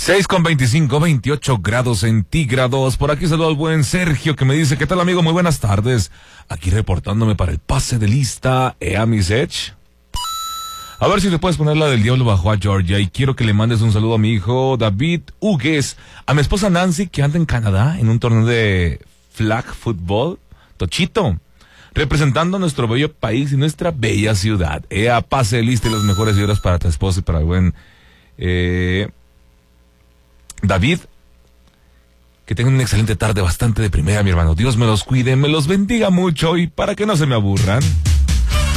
6:25, 28 grados centígrados. Por aquí saludo al buen Sergio que me dice: ¿qué tal, amigo? Muy buenas tardes. Aquí reportándome para el pase de lista. Mi Sech. A ver si te puedes poner la del Diablo Bajó a Georgia. Y quiero que le mandes un saludo a mi hijo David Hugues, a mi esposa Nancy, que anda en Canadá en un torneo de flag football. Tochito, representando a nuestro bello país y nuestra bella ciudad. Pase de lista y las mejores horas para tu esposa y para el buen David. Que tengan una excelente tarde, bastante de primera, mi hermano. Dios me los cuide, me los bendiga mucho y para que no se me aburran.